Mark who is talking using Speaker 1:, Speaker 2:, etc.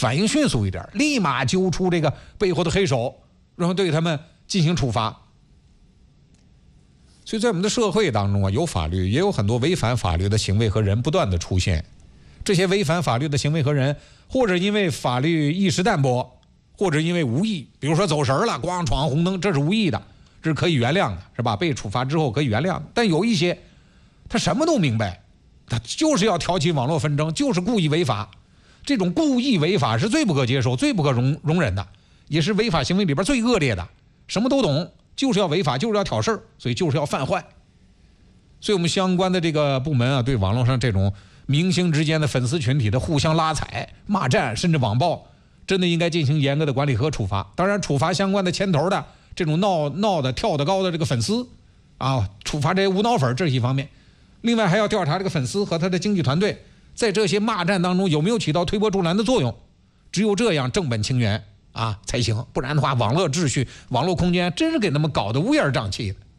Speaker 1: 反应迅速一点，立马揪出这个背后的黑手，然后对他们进行处罚。所以在我们的社会当中啊，有法律，也有很多违反法律的行为和人不断的出现。这些违反法律的行为和人，或者因为法律意识淡薄，或者因为无意，比如说走神了，咣闯红灯，这是无意的，这是可以原谅的，是吧？被处罚之后可以原谅的。但有一些他什么都明白，他就是要挑起网络纷争，就是故意违法。这种故意违法是最不可接受、最不可容忍的，也是违法行为里边最恶劣的。什么都懂，就是要违法，就是要挑事儿，所以就是要犯坏。所以我们相关的这个部门啊，对网络上这种明星之间的粉丝群体的互相拉踩、骂战，甚至网暴，真的应该进行严格的管理和处罚。当然，处罚相关的牵头的这种闹的跳得高的这个粉丝啊，处罚这些无脑粉，这是一方面。另外还要调查这个粉丝和他的经纪团队在这些骂战当中有没有起到推波助澜的作用。只有这样正本清源啊才行，不然的话，网络秩序、网络空间真是给他们搞得乌烟瘴气的。